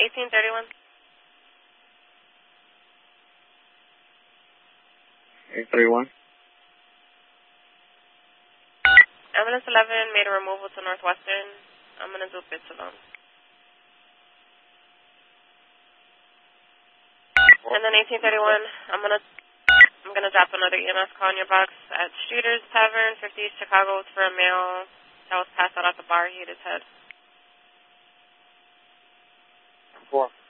1831. 831. Ambulance 11 made a removal to Northwestern. I'm going to do bits alone. And then 1831, I'm gonna drop another EMS call in your box at Streeter's Tavern, 50 East Chicago. It's for a male that was passed out at the bar. He hit his head. 4.